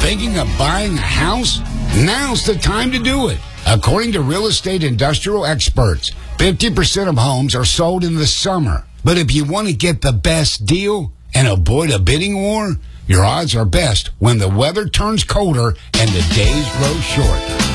Thinking of buying a house? Now's the time to do it. According to real estate industrial experts, 50% of homes are sold in the summer. But if you want to get the best deal and avoid a bidding war, your odds are best when the weather turns colder and the days grow short.